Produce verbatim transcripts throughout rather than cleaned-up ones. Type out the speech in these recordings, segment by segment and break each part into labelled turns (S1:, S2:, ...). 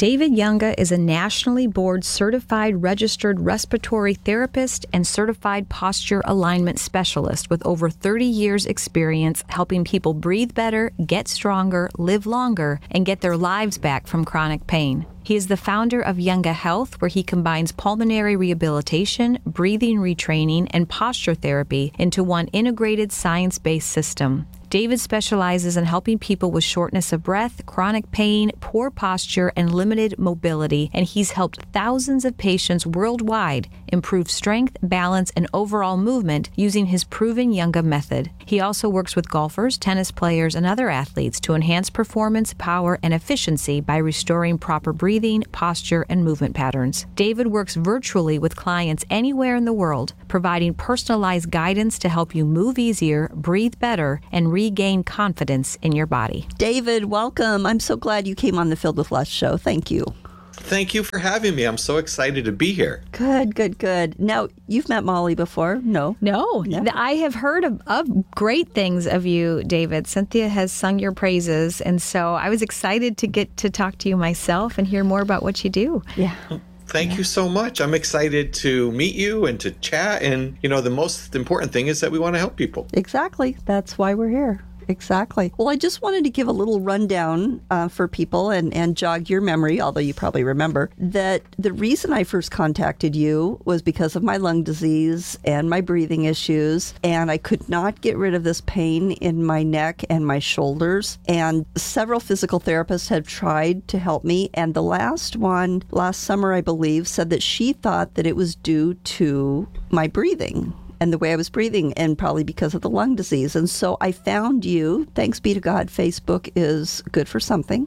S1: David Younga is a nationally board certified registered respiratory therapist and certified posture alignment specialist with over thirty years experience helping people breathe better, get stronger, live longer, and get their lives back from chronic pain. He is the founder of Younga Health, where he combines pulmonary rehabilitation, breathing retraining, and posture therapy into one integrated science-based system. David specializes in helping people with shortness of breath, chronic pain, poor posture, and limited mobility, and he's helped thousands of patients worldwide improve strength, balance, and overall movement using his proven Younga method. He also works with golfers, tennis players, and other athletes to enhance performance, power, and efficiency by restoring proper breathing, posture, and movement patterns. David works virtually with clients anywhere in the world, providing personalized guidance to help you move easier, breathe better, and regain confidence in your body.
S2: David, welcome. I'm so glad you came on the Filled with Lust show. Thank you.
S3: Thank you for having me. I'm so excited to be here.
S2: Good, good, good. Now, you've met Molly before? No.
S1: No.
S2: No.
S1: I have heard of, of great things of you, David. Cynthia has sung your praises, and so I was excited to get to talk to you myself and hear more about what you do.
S2: Yeah.
S3: Thank you so much. I'm excited to meet you and to chat. And, you know, the most important thing is that we want to help people.
S2: Exactly. That's why we're here. Exactly. Well, I just wanted to give a little rundown uh, for people and, and jog your memory, although you probably remember, that the reason I first contacted you was because of my lung disease and my breathing issues, and I could not get rid of this pain in my neck and my shoulders. And several physical therapists have tried to help me, and the last one, last summer, I believe, said that she thought that it was due to my breathing and the way I was breathing, and probably because of the lung disease. And so I found you. Thanks be to God, Facebook is good for something.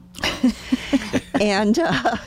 S2: and uh,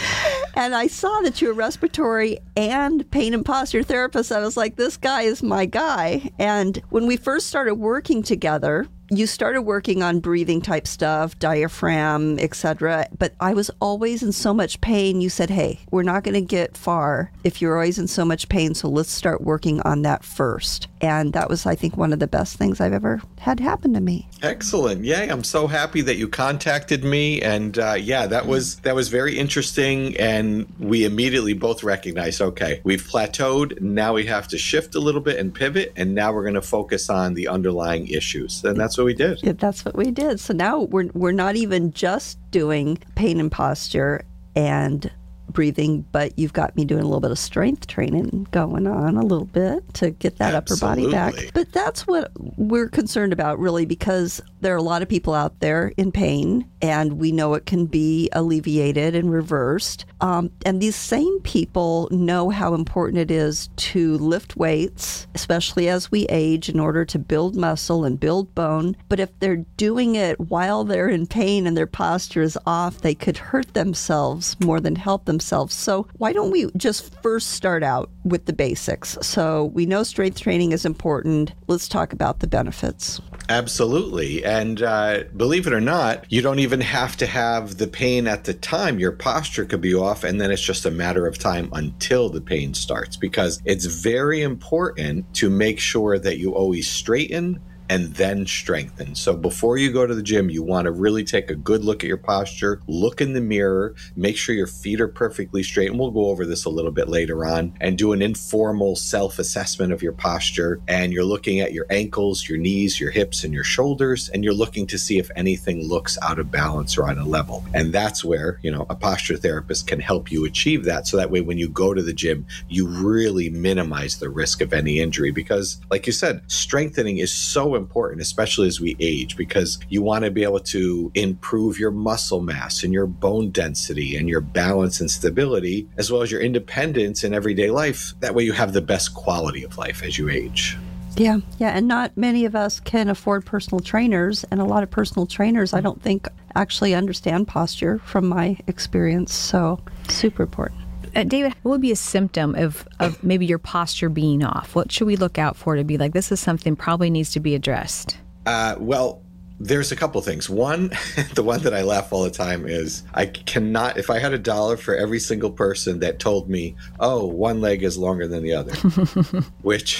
S2: and I saw that you were respiratory and pain and posture therapist. I was like, this guy is my guy. And when we first started working together, you started working on breathing type stuff, diaphragm, et cetera. But I was always in so much pain. You said, hey, we're not going to get far if you're always in so much pain. So let's start working on that first. And that was, I think, one of the best things I've ever had happen to me.
S3: Excellent. Yay. I'm so happy that you contacted me. And uh, yeah, that was that was very interesting. And we immediately both recognized, okay, we've plateaued. Now we have to shift a little bit and pivot. And now we're going to focus on the underlying issues. And that's what we did.
S2: Yeah, that's what we did. So now we're we're not even just doing pain and posture and breathing, but you've got me doing a little bit of strength training going on a little bit to get that
S3: Absolutely.
S2: upper body back. But that's what we're concerned about, really, because there are a lot of people out there in pain, and we know it can be alleviated and reversed. Um, and these same people know how important it is to lift weights, especially as we age, in order to build muscle and build bone. But if they're doing it while they're in pain and their posture is off, they could hurt themselves more than help themselves. So why don't we just first start out with the basics? So we know strength training is important. Let's talk about the benefits.
S3: Absolutely. And uh, believe it or not, you don't even have to have the pain at the time. Your posture could be off, and then it's just a matter of time until the pain starts, because it's very important to make sure that you always straighten and then strengthen. So before you go to the gym, you want to really take a good look at your posture, look in the mirror, make sure your feet are perfectly straight. And we'll go over this a little bit later on, and do an informal self-assessment of your posture. And you're looking at your ankles, your knees, your hips, and your shoulders, and you're looking to see if anything looks out of balance or out of level. And that's where, you know, a posture therapist can help you achieve that. So that way, when you go to the gym, you really minimize the risk of any injury. Because like you said, strengthening is so important, especially as we age, because you want to be able to improve your muscle mass and your bone density and your balance and stability, as well as your independence in everyday life. That way you have the best quality of life as you age.
S2: Yeah, yeah, and not many of us can afford personal trainers, and a lot of personal trainers, I don't think, actually understand posture from my experience, so super important.
S1: Uh, David, what would be a symptom of, of maybe your posture being off? What should we look out for to be like, this is something probably needs to be addressed?
S3: Uh, well, there's a couple things. One, the one that I laugh all the time is I cannot, if I had a dollar for every single person that told me, oh, one leg is longer than the other, which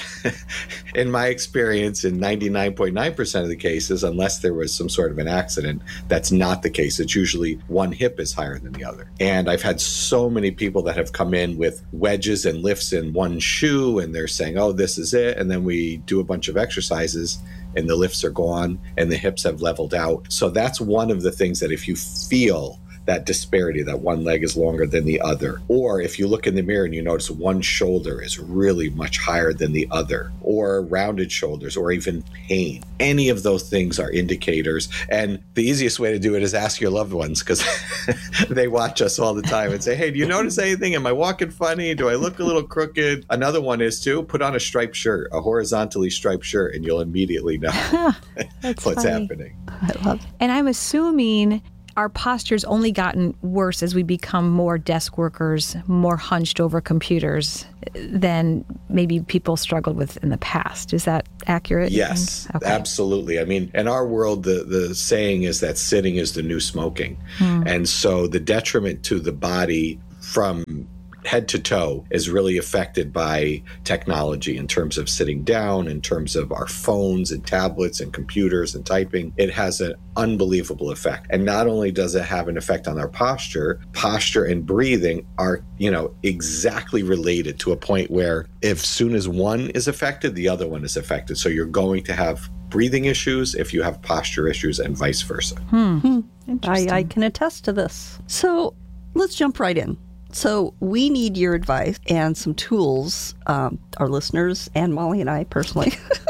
S3: in my experience, in ninety-nine point nine percent of the cases, unless there was some sort of an accident, that's not the case. It's usually one hip is higher than the other. And I've had so many people that have come in with wedges and lifts in one shoe, and they're saying, oh, this is it. And then we do a bunch of exercises and the lifts are gone and the hips have leveled out. So that's one of the things that if you feel that disparity, that one leg is longer than the other, or if you look in the mirror and you notice one shoulder is really much higher than the other, or rounded shoulders, or even pain, any of those things are indicators. And the easiest way to do it is ask your loved ones, because they watch us all the time and say, hey, do you notice anything? Am I walking funny? Do I look a little crooked? Another one is to put on a striped shirt, a horizontally striped shirt, and you'll immediately know what's
S1: funny.
S3: happening.
S2: I love it.
S1: And I'm assuming our posture's only gotten worse as we become more desk workers, more hunched over computers than maybe people struggled with in the past. Is that accurate?
S3: Yes,
S1: okay.
S3: Absolutely. I mean, in our world, the, the saying is that sitting is the new smoking. Hmm. And so the detriment to the body from head to toe is really affected by technology in terms of sitting down, in terms of our phones and tablets and computers and typing. It has an unbelievable effect. And not only does it have an effect on our posture, posture and breathing are, you know, exactly related to a point where if soon as one is affected, the other one is affected. So you're going to have breathing issues if you have posture issues and vice versa.
S2: Hmm. Hmm. I, I can attest to this. So let's jump right in. So we need your advice and some tools, um, our listeners and Molly and I personally,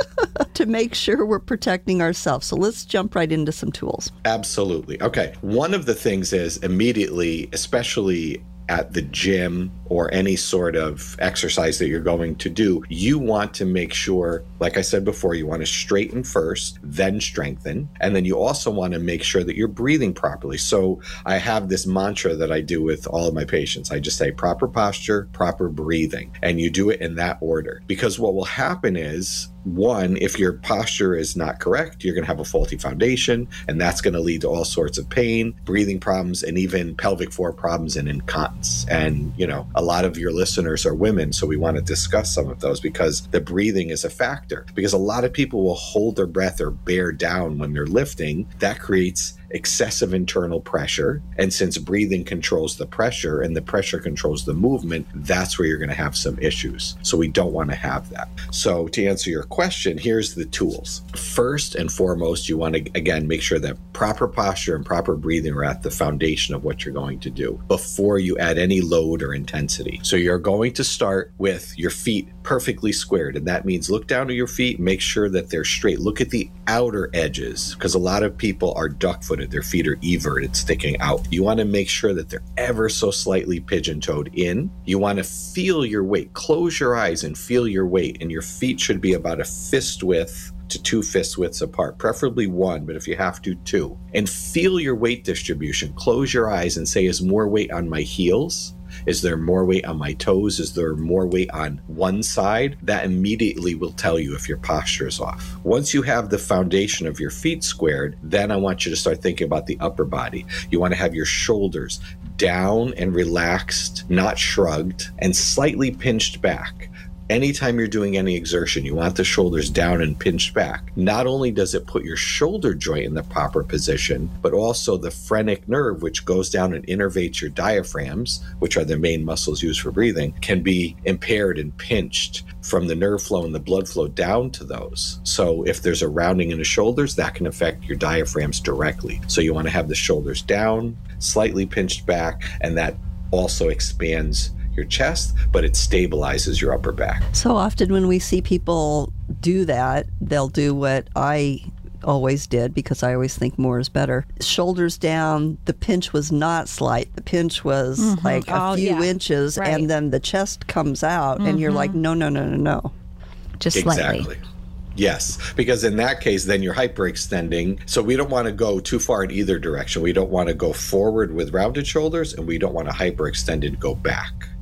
S2: to make sure we're protecting ourselves. So let's jump right into some tools.
S3: Absolutely. Okay. One of the things is immediately, especially at the gym or any sort of exercise that you're going to do, you want to make sure, like I said before, you want to straighten first, then strengthen. And then you also want to make sure that you're breathing properly. So I have this mantra that I do with all of my patients. I just say proper posture, proper breathing, and you do it in that order. Because what will happen is, one, if your posture is not correct, you're going to have a faulty foundation, and that's going to lead to all sorts of pain, breathing problems, and even pelvic floor problems and incontinence. And, you know, a lot of your listeners are women, so we want to discuss some of those because the breathing is a factor. Because a lot of people will hold their breath or bear down when they're lifting. That creates excessive internal pressure. And since breathing controls the pressure and the pressure controls the movement, that's where you're going to have some issues. So we don't want to have that. So to answer your question, here's the tools. First and foremost, you want to, again, make sure that proper posture and proper breathing are at the foundation of what you're going to do before you add any load or intensity. So you're going to start with your feet perfectly squared. And that means look down at your feet, make sure that they're straight. Look at the outer edges, because a lot of people are duck-footed. Their feet are everted, sticking out. You want to make sure that they're ever so slightly pigeon-toed in. You want to feel your weight. Close your eyes and feel your weight. And your feet should be about a fist width to two fist widths apart, preferably one, but if you have to, two. And feel your weight distribution. Close your eyes and say, is more weight on my heels? Is there more weight on my toes? Is there more weight on one side? That immediately will tell you if your posture is off. Once you have the foundation of your feet squared, then I want you to start thinking about the upper body. You want to have your shoulders down and relaxed, not shrugged, and slightly pinched back. Anytime you're doing any exertion, you want the shoulders down and pinched back. Not only does it put your shoulder joint in the proper position, but also the phrenic nerve, which goes down and innervates your diaphragms, which are the main muscles used for breathing, can be impaired and pinched from the nerve flow and the blood flow down to those. So if there's a rounding in the shoulders, that can affect your diaphragms directly. So you want to have the shoulders down, slightly pinched back, and that also expands your chest, but it stabilizes your upper back.
S2: So often when we see people do that, they'll do what I always did, because I always think more is better. Shoulders down, the pinch was not slight. The pinch was mm-hmm. like a oh, few yeah. inches, right. and then the chest comes out, mm-hmm. and you're like, no, no, no, no, no.
S1: Just
S3: exactly.
S1: slightly.
S3: Yes, because in that case, then you're hyperextending. So we don't want to go too far in either direction. We don't want to go forward with rounded shoulders, and we don't want to hyperextend and go back.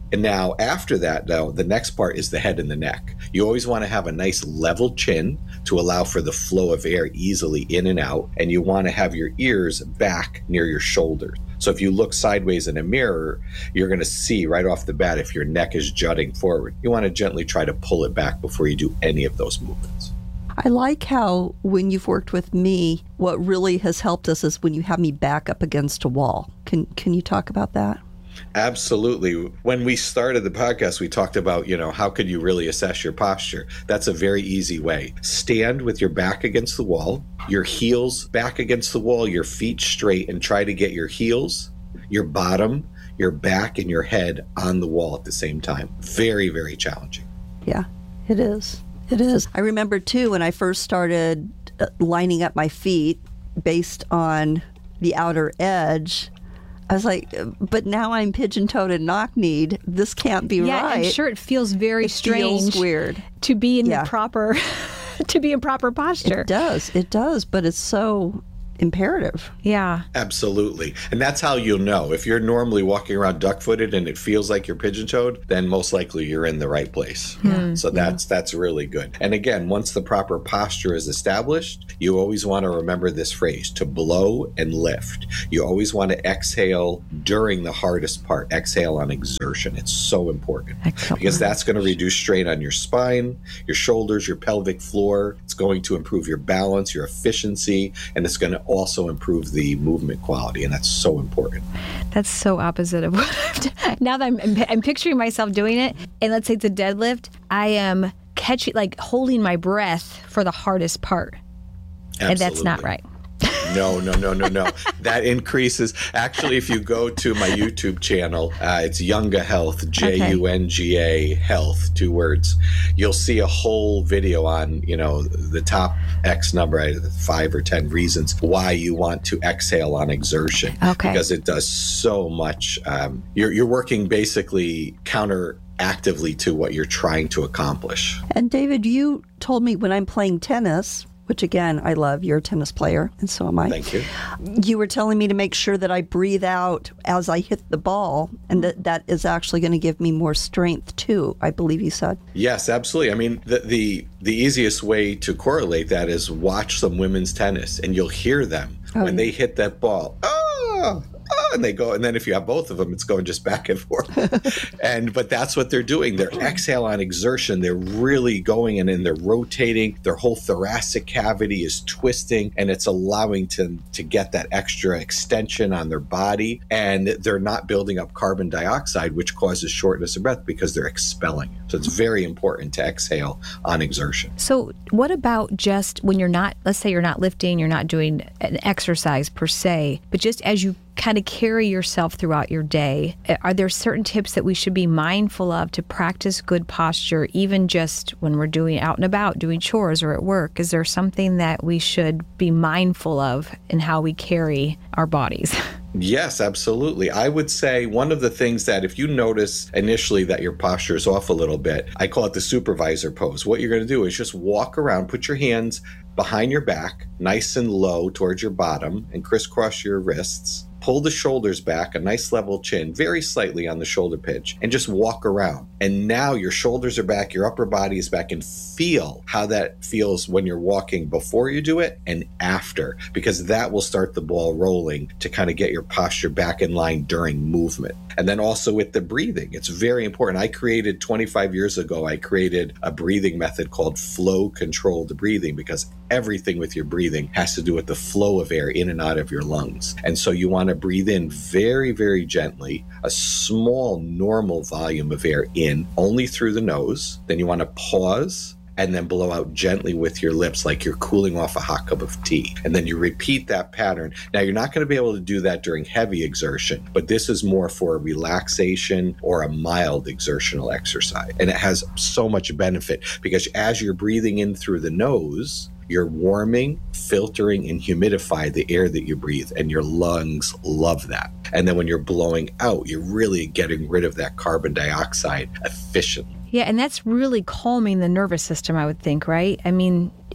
S3: And now after that, though, the next part is the head and the neck. You always want to have a nice level chin to allow for the flow of air easily in and out. And you want to have your ears back near your shoulders. So if you look sideways in a mirror, you're going to see right off the bat if your neck is jutting forward. You want to gently try to pull it back before you do any of those movements.
S2: I like how when you've worked with me, what really has helped us is when you have me back up against a wall. Can can you talk about that?
S3: Absolutely. When we started the podcast, we talked about, you know, how could you really assess your posture? That's a very easy way. Stand with your back against the wall, your heels back against the wall, your feet straight, and try to get your heels, your bottom, your back, and your head on the wall at the same time. Very, very challenging.
S2: Yeah, it is. It is. I remember, too, when I first started lining up my feet based on the outer edge, I was like, but now I'm pigeon-toed and knock-kneed. This can't be
S1: yeah,
S2: right.
S1: I'm sure it feels very
S2: it
S1: strange.
S2: Feels weird
S1: to be in
S2: yeah.
S1: the proper, to be in proper posture.
S2: It does. It does. But it's so imperative.
S1: Yeah.
S3: Absolutely. And that's how you'll know. If you're normally walking around duck-footed and it feels like you're pigeon-toed, then most likely you're in the right place.
S1: Yeah.
S3: So that's yeah. that's really good. And again, once the proper posture is established, you always want to remember this phrase, to blow and lift. You always want to exhale during the hardest part. Exhale on exertion. It's so important. Excellent. Because that's going to reduce strain on your spine, your shoulders, your pelvic floor. It's going to improve your balance, your efficiency, and it's going to also improve the movement quality, and that's so important.
S1: That's so opposite of what I've done. Now that I'm, I'm, I'm picturing myself doing it, and let's say it's a deadlift, I am catching, like holding my breath for the hardest part.
S3: Absolutely.
S1: And that's not right.
S3: No, no, no, no, no. That increases. Actually, if you go to my YouTube channel, uh, it's Junga Health, J U N G A Health, two words. You'll see a whole video on, you know, the top X number, five or ten reasons why you want to exhale on exertion.
S1: Okay.
S3: Because it does so much. Um, you're, you're working basically counter actively to what you're trying to accomplish.
S2: And David, you told me when I'm playing tennis, which again, I love, you're a tennis player, and so am I.
S3: Thank you.
S2: You were telling me to make sure that I breathe out as I hit the ball, and that that is actually going to give me more strength too, I believe you said.
S3: Yes, absolutely. I mean, the, the, the easiest way to correlate that is watch some women's tennis, and you'll hear them oh, when yeah. they hit that ball. Oh! Oh, and they go, and then if you have both of them, it's going just back and forth. and but that's what they're doing. They're exhale on exertion. They're really going and then they're rotating. Their whole thoracic cavity is twisting, and it's allowing to to get that extra extension on their body. And they're not building up carbon dioxide, which causes shortness of breath because they're expelling it. So it's very important to exhale on exertion.
S1: So what about just when you're not, let's say you're not lifting, you're not doing an exercise per se, but just as you kind of carry yourself throughout your day, are there certain tips that we should be mindful of to practice good posture, even just when we're doing out and about, doing chores or at work? Is there something that we should be mindful of in how we carry our bodies?
S3: Yes, absolutely. I would say one of the things that if you notice initially that your posture is off a little bit, I call it the supervisor pose. What you're going to do is just walk around, put your hands behind your back, nice and low towards your bottom, and crisscross your wrists. Pull the shoulders back, a nice level chin, very slightly on the shoulder pitch, and just walk around. And now your shoulders are back, your upper body is back, and feel how that feels when you're walking before you do it and after, because that will start the ball rolling to kind of get your posture back in line during movement. And then also with the breathing, it's very important. I created twenty-five years ago, I created a breathing method called flow controlled breathing, because everything with your breathing has to do with the flow of air in and out of your lungs. And so you want to breathe in very, very gently, a small normal volume of air in only through the nose. Then you want to pause and then blow out gently with your lips like you're cooling off a hot cup of tea. And then you repeat that pattern. Now, you're not going to be able to do that during heavy exertion, but this is more for a relaxation or a mild exertional exercise. And it has so much benefit because as you're breathing in through the nose, you're warming, filtering, and humidify the air that you breathe, and your lungs love that. And then when you're blowing out, you're really getting rid of that carbon dioxide efficiently.
S1: Yeah, and that's really calming the nervous system, I would think, right? I mean,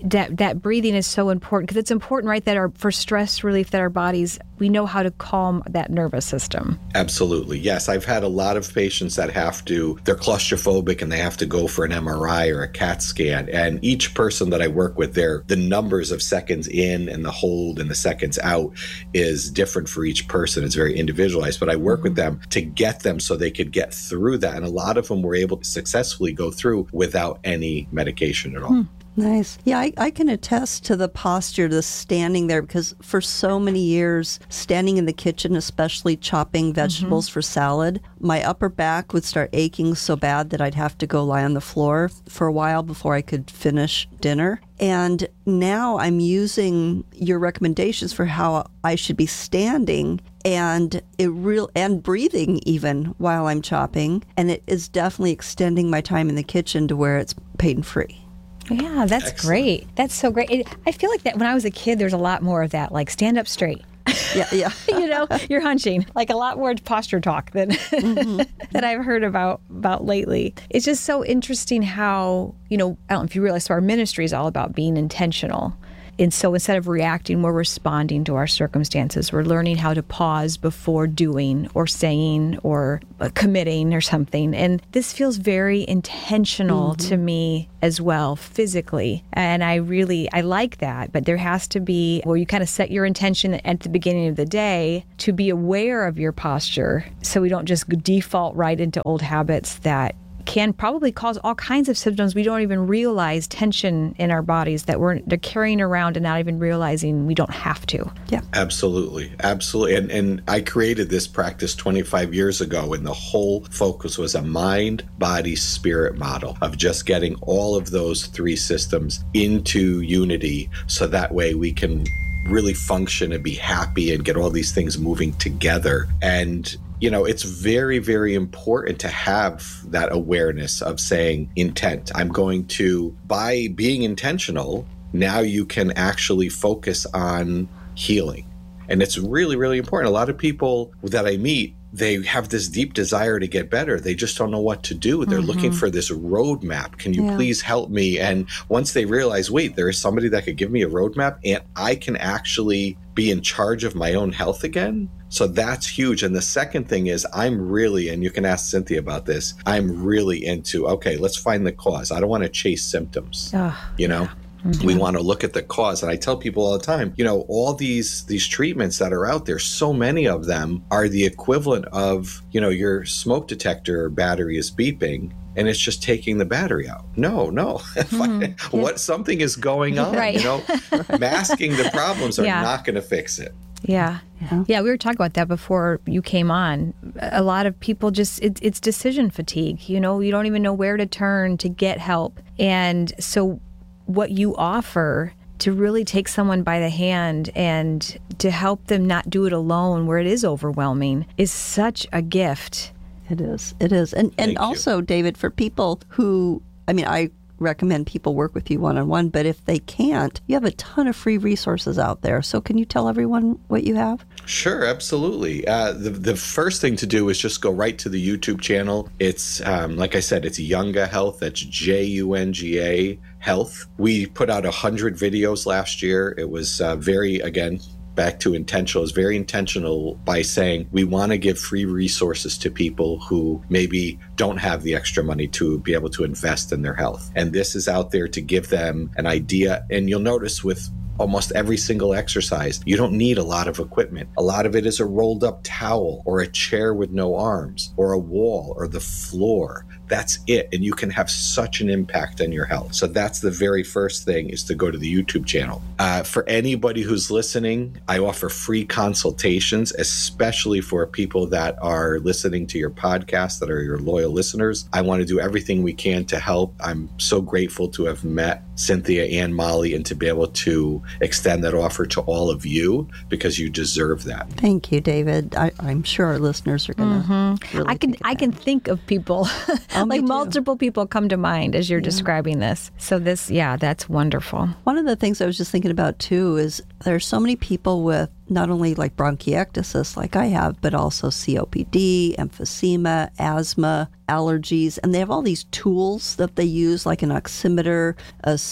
S1: that that breathing is so important because it's important, right, that our for stress relief that our bodies, we know how to calm that nervous system.
S3: Absolutely. Yes. I've had a lot of patients that have to, they're claustrophobic and they have to go for an M R I or a CAT scan. And each person that I work with, there, the numbers of seconds in and the hold and the seconds out is different for each person. It's very individualized, but I work mm-hmm. with them to get them so they could get through that. And a lot of them were able to successfully go through without any medication at all.
S2: Hmm. Nice. Yeah, I, I can attest to the posture, the standing there, because for so many years, standing in the kitchen, especially chopping vegetables mm-hmm. for salad, my upper back would start aching so bad that I'd have to go lie on the floor for a while before I could finish dinner. And now I'm using your recommendations for how I should be standing and it real and breathing even while I'm chopping. And it is definitely extending my time in the kitchen to where it's pain-free.
S1: Yeah, that's Excellent. Great. That's so great. It, I feel like that when I was a kid, there's a lot more of that, like stand up straight.
S2: Yeah, yeah.
S1: You know, you're hunching, like a lot more posture talk than mm-hmm. that I've heard about about lately. It's just so interesting how, you know, I don't know if you realize, so our ministry is all about being intentional. And so instead of reacting, we're responding to our circumstances. We're learning how to pause before doing or saying or committing or something. And this feels very intentional mm-hmm. to me as well, physically. And I really, I like that. But there has to be where you kind of set your intention at the beginning of the day to be aware of your posture so we don't just default right into old habits that can probably cause all kinds of symptoms. We don't even realize tension in our bodies that we're they're carrying around and not even realizing we don't have to.
S2: Yeah,
S3: absolutely, absolutely. And and I created this practice twenty-five years ago, and the whole focus was a mind, body, spirit model of just getting all of those three systems into unity, so that way we can really function and be happy and get all these things moving together. And you know, it's very, very important to have that awareness of saying intent. I'm going to, by being intentional, now you can actually focus on healing. And it's really, really important. A lot of people that I meet, they have this deep desire to get better. They just don't know what to do. They're mm-hmm. looking for this roadmap. Can you yeah. please help me? And once they realize, wait, there is somebody that could give me a roadmap and I can actually be in charge of my own health again. So that's huge. And the second thing is I'm really, and you can ask Cynthia about this, I'm really into, okay, let's find the cause. I don't want to chase symptoms, oh, you know? Yeah. Mm-hmm. We want to look at the cause. And I tell people all the time, you know, all these these treatments that are out there, so many of them are the equivalent of, you know, your smoke detector battery is beeping and it's just taking the battery out. No, no. Mm-hmm. What something is going on, right. you know, masking the problems are yeah. not going to fix it.
S1: Yeah. yeah. Yeah, we were talking about that before you came on. A lot of people just, it, it's decision fatigue. You know, you don't even know where to turn to get help. And so what you offer to really take someone by the hand and to help them not do it alone where it is overwhelming is such a gift.
S2: It is. It is. And and also, David, for people who, I mean, I recommend people work with you one-on-one, but if they can't, you have a ton of free resources out there. So can you tell everyone what you have?
S3: Sure, absolutely. Uh, the, the first thing to do is just go right to the YouTube channel. It's, um, like I said, it's Junga Health. That's J U N G A Health. We put out one hundred videos last year. It was uh, very, again, back to intentional, is very intentional by saying we want to give free resources to people who maybe don't have the extra money to be able to invest in their health. And this is out there to give them an idea. And you'll notice with almost every single exercise, you don't need a lot of equipment. A lot of it is a rolled up towel or a chair with no arms or a wall or the floor. That's it. And you can have such an impact on your health. So that's the very first thing, is to go to the YouTube channel. Uh, for anybody who's listening, I offer free consultations, especially for people that are listening to your podcast, that are your loyal listeners. I want to do everything we can to help. I'm so grateful to have met Cynthia and Molly and to be able to extend that offer to all of you, because you deserve that.
S2: Thank you, David. I, I'm sure our listeners are going to mm-hmm. really
S1: I can I can think of people, oh, like multiple people come to mind as you're yeah. describing this. So this, yeah, that's wonderful.
S2: One of the things I was just thinking about too is there's so many people with not only like bronchiectasis like I have, but also C O P D, emphysema, asthma, allergies, and they have all these tools that they use, like an oximeter, a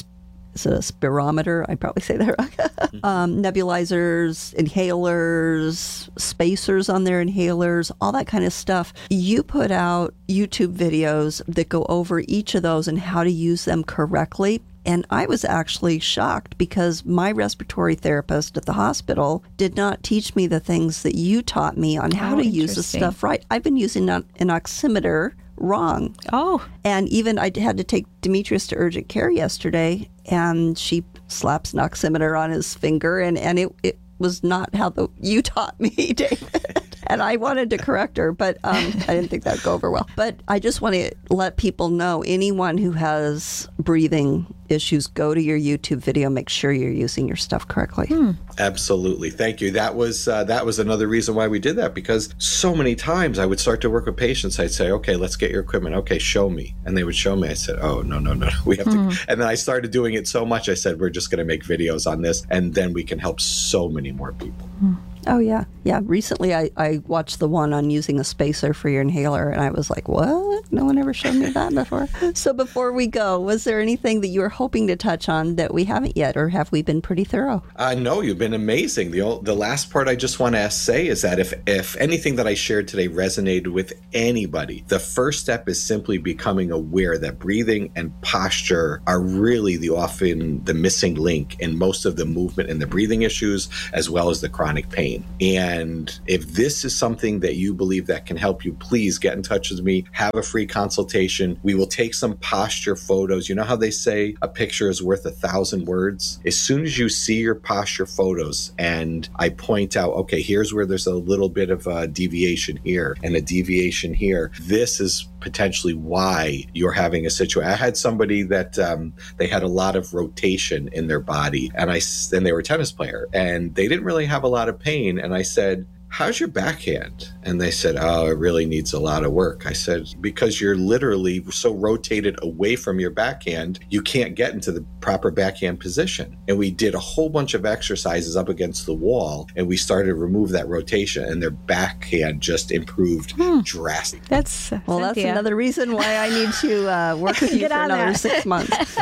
S2: is it a spirometer? I probably say that wrong. um, nebulizers, inhalers, spacers on their inhalers, all that kind of stuff. You put out YouTube videos that go over each of those and how to use them correctly. And I was actually shocked because my respiratory therapist at the hospital did not teach me the things that you taught me on how
S1: Oh,
S2: to use the
S1: interesting.
S2: stuff right. I've been using an, an oximeter wrong.
S1: Oh,
S2: And even I had to take Demetrius to urgent care yesterday, and she slaps an oximeter on his finger, and, and it, it was not how the, you taught me, David. And I wanted to correct her, but um, I didn't think that would go over well. But I just want to let people know, anyone who has breathing issues, go to your YouTube video, make sure you're using your stuff correctly.
S1: Hmm.
S3: Absolutely. Thank you. That was uh, that was another reason why we did that, because so many times I would start to work with patients. I'd say, okay, let's get your equipment. Okay, show me. And they would show me. I said, oh, no, no, no. We have
S1: Hmm.
S3: to. And then I started doing it so much. I said, we're just going to make videos on this. And then we can help so many more people.
S2: Oh, yeah. Yeah. Recently, I, I watched the one on using a spacer for your inhaler, and I was like, what? No one ever showed me that before. So before we go, was there anything that you were hoping to touch on that we haven't yet, or have we been pretty thorough?
S3: Uh, no, you've been amazing. The ol- the last part I just want to say is that if, if anything that I shared today resonated with anybody, the first step is simply becoming aware that breathing and posture are really the often the missing link in most of the movement and the breathing issues, as well as the chronic pain. And if this is something that you believe that can help you, please get in touch with me. Have a free consultation. We will take some posture photos. You know how they say a picture is worth a thousand words? As soon as you see your posture photos and I point out, okay, here's where there's a little bit of a deviation here and a deviation here, this is potentially why you're having a situation. I had somebody that um, they had a lot of rotation in their body, and I and they were a tennis player, and they didn't really have a lot of pain. And I said, how's your backhand? And they said, oh, it really needs a lot of work. I said, because you're literally so rotated away from your backhand, you can't get into the proper backhand position. And we did a whole bunch of exercises up against the wall, and we started to remove that rotation, and their backhand just improved
S1: Hmm.
S3: drastically.
S1: that's
S2: Well,
S1: Cynthia.
S2: that's another reason why I need to uh, work with you
S1: Get
S2: for
S1: on
S2: another
S1: that.
S2: six months.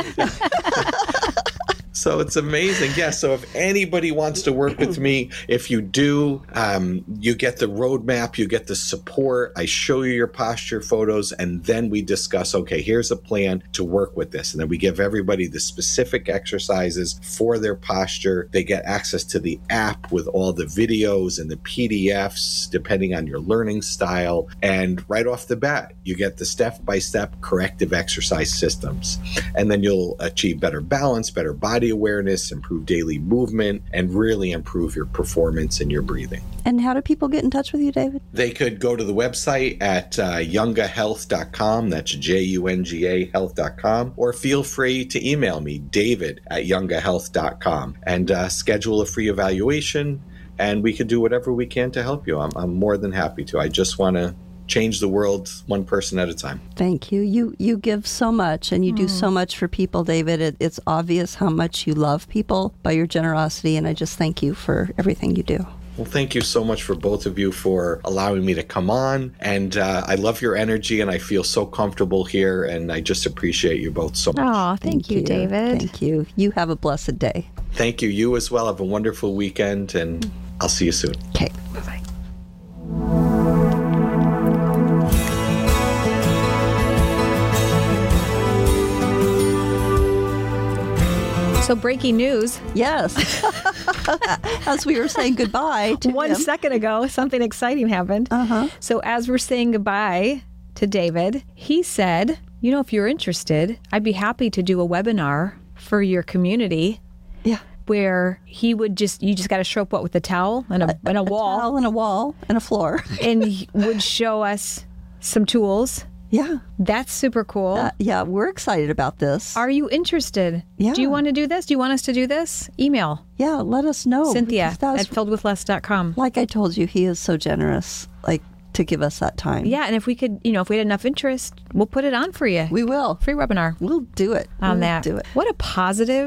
S3: So it's amazing. Yeah. So if anybody wants to work with me, if you do, um, you get the roadmap, you get the support. I show you your posture photos, and then we discuss, okay, here's a plan to work with this. And then we give everybody the specific exercises for their posture. They get access to the app with all the videos and the P D Fs, depending on your learning style. And right off the bat, you get the step-by-step corrective exercise systems. And then you'll achieve better balance, better body awareness, improve daily movement, and really improve your performance and your breathing.
S2: And how do people get in touch with you, David?
S3: They could go to the website at uh, yunga health dot com. That's J U N G A health dot com. Or feel free to email me, David at yunga health dot com, and uh, schedule a free evaluation. And we could do whatever we can to help you. I'm, I'm more than happy to. I just want to change the world one person at a time.
S2: Thank you. You you give so much, and you do so much for people, David. It, it's obvious how much you love people by your generosity, and I just thank you for everything you do.
S3: Well, thank you so much for both of you for allowing me to come on. And uh, I love your energy, and I feel so comfortable here, and I just appreciate you both so much.
S1: Oh, thank, you, David.
S2: Thank you. You have a blessed day.
S3: Thank you. You as well. Have a wonderful weekend, and I'll see you soon.
S2: Okay.
S1: Bye-bye. So breaking news.
S2: Yes. As we were saying goodbye to
S1: One
S2: him.
S1: second ago, something exciting happened.
S2: Uh-huh.
S1: So as we're saying goodbye to David, he said, you know, if you're interested, I'd be happy to do a webinar for your community
S2: Yeah.
S1: where he would just, you just got to show up what, with a towel and a, and a wall,
S2: Towel and a wall and a floor.
S1: and he would show us some tools.
S2: Yeah.
S1: That's super cool.
S2: Uh, yeah, we're excited about this.
S1: Are you interested?
S2: Yeah.
S1: Do you want to do this? Do you want us to do this? Email
S2: yeah, let us know.
S1: Cynthia
S2: because that was-
S1: at filled with less dot com.
S2: like I told you, he is so generous, like, to give us that time.
S1: Yeah, and if we could, you know, if we had enough interest, we'll put it on for you.
S2: We will.
S1: Free webinar
S2: We'll do it.
S1: on
S2: We'll
S1: that.
S2: do it.
S1: What a positive,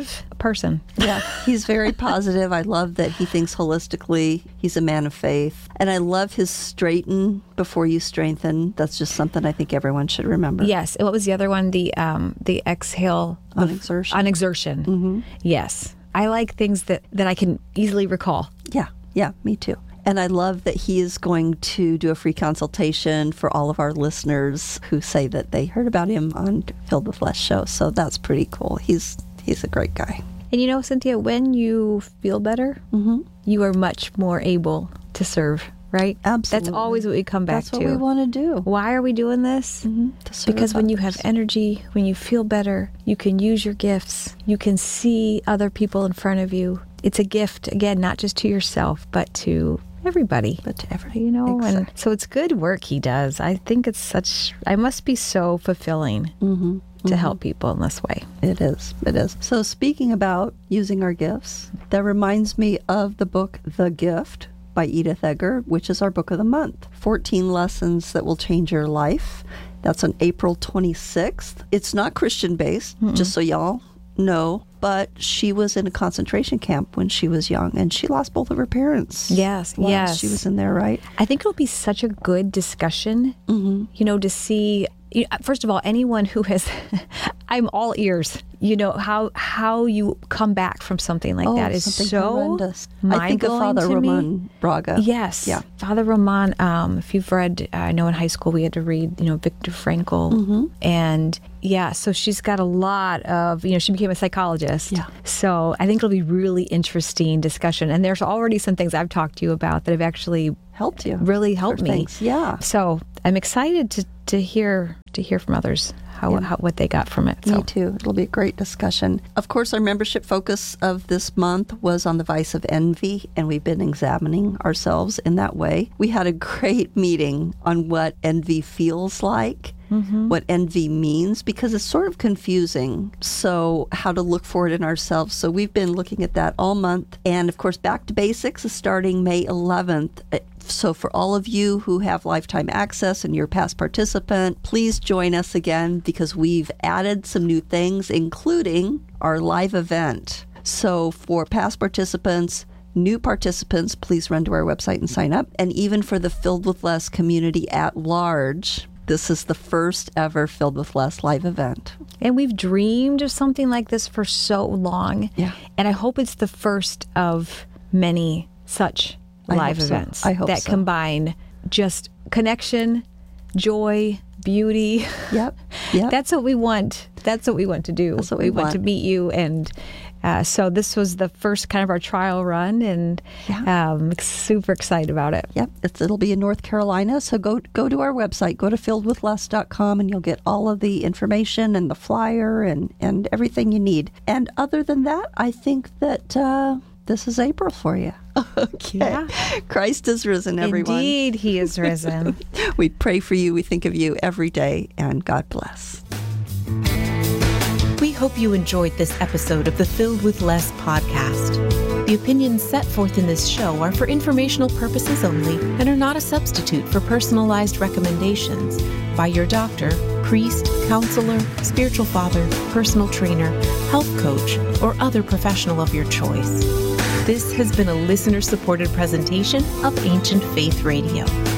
S1: person.
S2: Yeah, he's very positive. I love that he thinks holistically. He's a man of faith. And I love his straighten before you strengthen. That's just something I think everyone should remember.
S1: Yes. What was the other one? The um, the exhale.
S2: On exertion.
S1: On exertion.
S2: Mm-hmm.
S1: Yes. I like things that, that I can easily recall.
S2: Yeah, yeah, me too. And I love that he is going to do a free consultation for all of our listeners who say that they heard about him on Filled with Less show. So that's pretty cool. He's he's a great guy.
S1: And you know, Cynthia, when you feel better,
S2: mm-hmm.
S1: you are much more able to serve, right?
S2: Absolutely.
S1: That's always what we come back
S2: that's
S1: to.
S2: That's what we want to do.
S1: Why are we doing this?
S2: Mm-hmm.
S1: Because when
S2: others.
S1: you have energy, when you feel better, you can use your gifts. You can see other people in front of you. It's a gift, again, not just to yourself, but to everybody.
S2: But to everybody,
S1: you know,
S2: exactly.
S1: And so it's good work he does. I think it's such, I must be so fulfilling
S2: mm-hmm.
S1: to
S2: mm-hmm.
S1: help people in this way.
S2: It is. It is. So speaking about using our gifts, that reminds me of the book, The Gift by Edith Eger, which is our book of the month. fourteen lessons that will change your life. That's on April twenty-sixth. It's not Christian based, mm-hmm. just so y'all know, but she was in a concentration camp when she was young, and she lost both of her parents.
S1: Yes,
S2: while
S1: yes.
S2: she was in there, right?
S1: I think it'll be such a good discussion,
S2: mm-hmm.
S1: you know, to see, you know, first of all, anyone who has, I'm all ears, you know, how how you come back from something like
S2: oh,
S1: that is so
S2: horrendous.
S1: mind-blowing
S2: I think of Father
S1: to
S2: Roman
S1: me.
S2: Braga.
S1: Yes.
S2: Yeah.
S1: Father Roman, um, if you've read, uh, I know in high school we had to read, you know, Viktor Frankl.
S2: Mm-hmm.
S1: And yeah, so she's got a lot of, you know, she became a psychologist.
S2: Yeah.
S1: So I think it'll be really interesting discussion. And there's already some things I've talked to you about that have actually
S2: helped you.
S1: Really helped
S2: for
S1: me.
S2: Things. Yeah.
S1: So I'm excited to, to hear to hear from others how,
S2: yeah.
S1: how what they got from it. So.
S2: Me too. It'll be a great discussion. Of course, our membership focus of this month was on the vice of envy, and we've been examining ourselves in that way. We had a great meeting on what envy feels like. Mm-hmm. What envy means, because it's sort of confusing. So how to look for it in ourselves. So we've been looking at that all month. And of course, Back to Basics is starting May eleventh. So for all of you who have lifetime access and you're a past participant, please join us again, because we've added some new things, including our live event. So for past participants, new participants, please run to our website and sign up. And even for the Filled with Less community at large, this is the first ever Filled with Less live event.
S1: And we've dreamed of something like this for so long.
S2: Yeah.
S1: And I hope it's the first of many such
S2: I
S1: live
S2: hope so.
S1: events
S2: I hope
S1: that
S2: so.
S1: combine just connection, joy, beauty.
S2: Yep. Yep.
S1: That's what we want. That's what we want to do.
S2: That's what we,
S1: we
S2: want.
S1: want to meet you. And uh, so this was the first kind of our trial run, and
S2: yeah.
S1: um, super excited about it.
S2: Yep. It's, it'll be in North Carolina. So go go to our website, go to filled with less dot com, and you'll get all of the information and the flyer and, and everything you need. And other than that, I think that uh, this is April for you. Okay.
S1: Yeah.
S2: Christ is risen, everyone.
S1: Indeed, he is risen.
S2: We pray for you. We think of you every day, and God bless.
S4: We hope you enjoyed this episode of the Filled with Less podcast. The opinions set forth in this show are for informational purposes only and are not a substitute for personalized recommendations by your doctor, priest, counselor, spiritual father, personal trainer, health coach, or other professional of your choice. This has been a listener-supported presentation of Ancient Faith Radio.